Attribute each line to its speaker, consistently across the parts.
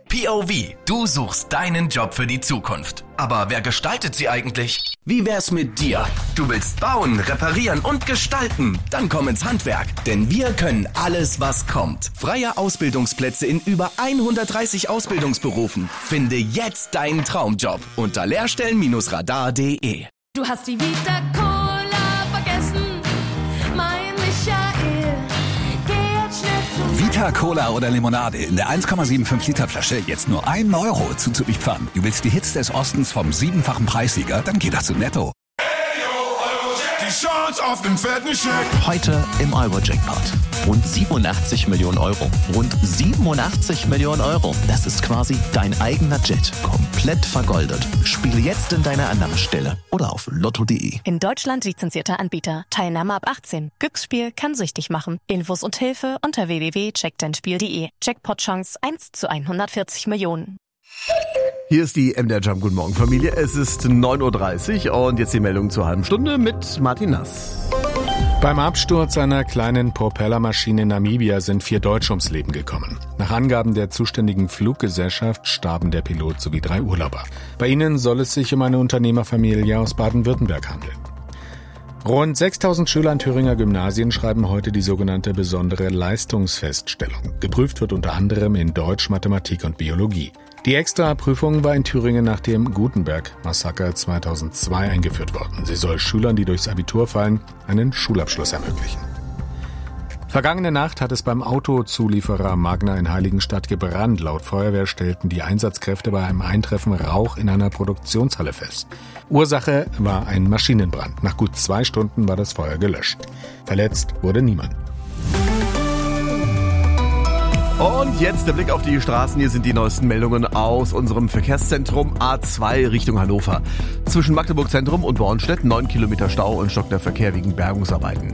Speaker 1: POV, du suchst deinen Job für die Zukunft. Aber wer gestaltet sie eigentlich? Wie wär's mit dir? Du willst bauen, reparieren und gestalten? Dann komm ins Handwerk, denn wir können alles, was kommt. Freie Ausbildungsplätze in über 130 Ausbildungsberufen. Finde jetzt deinen Traumjob unter lehrstellen-radar.de.
Speaker 2: Du hast die Vita Cola vergessen, mein Michael. Geh jetzt schnell zu
Speaker 3: Vita Cola oder Limonade in der 1,75 Liter Flasche jetzt nur 1 Euro zuzupfern. Du willst die Hits des Ostens vom 7-fachen Preissieger? Dann geht das zu Netto.
Speaker 4: Die Chance auf den fetten Scheck.
Speaker 5: Heute im Euro-Jackpot. Rund 87 Millionen Euro. Rund 87 Millionen Euro. Das ist quasi dein eigener Jet. Komplett vergoldet. Spiele jetzt in deiner Annahmestelle oder auf lotto.de.
Speaker 6: In Deutschland lizenzierter Anbieter. Teilnahme ab 18. Glücksspiel kann süchtig machen. Infos und Hilfe unter www.checkdeinspiel.de. Jackpot-Chance 1 zu 140 Millionen.
Speaker 7: Hier ist die MDR Jump. Guten Morgen, Familie. Es ist 9.30 Uhr und jetzt die Meldung zur halben Stunde mit Martin Nass.
Speaker 8: Beim Absturz einer kleinen Propellermaschine in Namibia sind 4 Deutsche ums Leben gekommen. Nach Angaben der zuständigen Fluggesellschaft starben der Pilot sowie 3 Urlauber. Bei ihnen soll es sich um eine Unternehmerfamilie aus Baden-Württemberg handeln. Rund 6.000 Schüler an Thüringer Gymnasien schreiben heute die sogenannte besondere Leistungsfeststellung. Geprüft wird unter anderem in Deutsch, Mathematik und Biologie. Die Extra-Prüfung war in Thüringen nach dem Gutenberg-Massaker 2002 eingeführt worden. Sie soll Schülern, die durchs Abitur fallen, einen Schulabschluss ermöglichen. Vergangene Nacht hat es beim Autozulieferer Magna in Heiligenstadt gebrannt. Laut Feuerwehr stellten die Einsatzkräfte bei einem Eintreffen Rauch in einer Produktionshalle fest. Ursache war ein Maschinenbrand. Nach gut 2 Stunden war das Feuer gelöscht. Verletzt wurde niemand.
Speaker 7: Und jetzt der Blick auf die Straßen. Hier sind die neuesten Meldungen aus unserem Verkehrszentrum A2 Richtung Hannover. Zwischen Magdeburg Zentrum und Bornstedt 9 Kilometer Stau und stockender Verkehr wegen Bergungsarbeiten.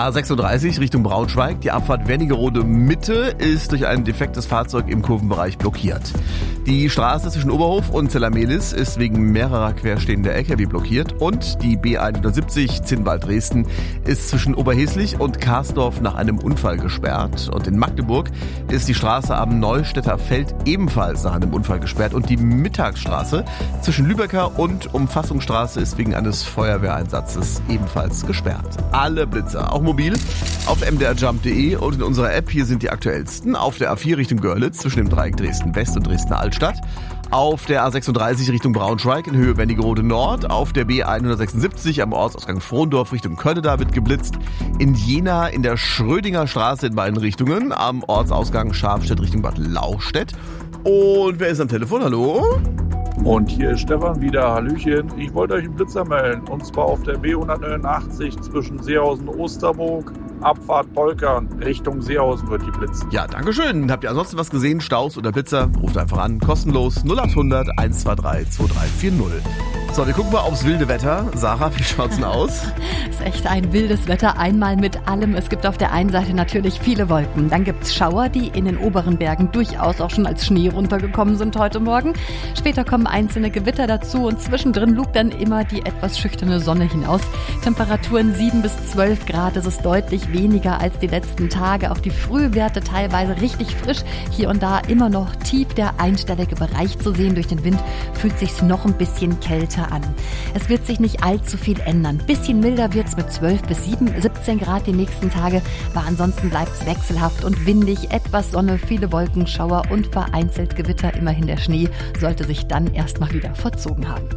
Speaker 7: A36 Richtung Braunschweig. Die Abfahrt Wernigerode Mitte ist durch ein defektes Fahrzeug im Kurvenbereich blockiert. Die Straße zwischen Oberhof und Zellermelis ist wegen mehrerer querstehender LKW blockiert. Und die B170 Zinnwald-Dresden ist zwischen Oberheslich und Karsdorf nach einem Unfall gesperrt. Und in Magdeburg ist die Straße am Neustädter Feld ebenfalls nach einem Unfall gesperrt und die Mittagsstraße zwischen Lübecker und Umfassungsstraße ist wegen eines Feuerwehreinsatzes ebenfalls gesperrt. Alle Blitzer, auch mobil, auf mdrjump.de und in unserer App. Hier sind die aktuellsten. Auf der A4 Richtung Görlitz zwischen dem Dreieck Dresden-West und Dresden-Altstadt. Auf der A36 Richtung Braunschweig in Höhe Wernigerode Nord. Auf der B176 am Ortsausgang Frohndorf Richtung Kölneda wird geblitzt. In Jena in der Schrödinger Straße in beiden Richtungen. Am Ortsausgang Scharfstedt Richtung Bad Lauchstädt. Und wer ist am Telefon? Hallo?
Speaker 9: Und hier ist Stefan wieder. Hallöchen. Ich wollte euch einen Blitzer melden. Und zwar auf der B189 zwischen Seehausen und Osterburg. Abfahrt Polkern Richtung Seehausen wird geblitzt.
Speaker 7: Ja, dankeschön. Habt ihr ansonsten was gesehen? Staus oder Blitzer? Ruft einfach an. Kostenlos 0800 123 2340. So, wir gucken mal aufs wilde Wetter. Sarah, wie schaut's denn aus?
Speaker 10: Es ist echt ein wildes Wetter, einmal mit allem. Es gibt auf der einen Seite natürlich viele Wolken. Dann gibt's Schauer, die in den oberen Bergen durchaus auch schon als Schnee runtergekommen sind heute Morgen. Später kommen einzelne Gewitter dazu und zwischendrin lugt dann immer die etwas schüchterne Sonne hinaus. Temperaturen 7 bis 12 Grad. Es ist deutlich weniger als die letzten Tage. Auch die Frühwerte teilweise richtig frisch. Hier und da immer noch tief der einstellige Bereich zu sehen. Durch den Wind fühlt sich's noch ein bisschen kälter an. Es wird sich nicht allzu viel ändern. Bisschen milder wird's mit 12 bis 17 Grad die nächsten Tage, aber ansonsten bleibt's wechselhaft und windig, etwas Sonne, viele Wolkenschauer und vereinzelt Gewitter. Immerhin der Schnee sollte sich dann erstmal wieder verzogen haben.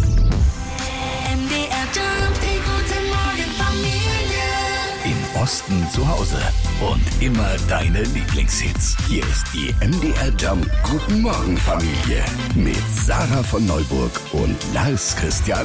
Speaker 3: Im Osten zu Hause und immer deine Lieblingshits. Hier ist die MDR Jump Guten Morgen Familie mit Sarah von Neuburg und Lars Christian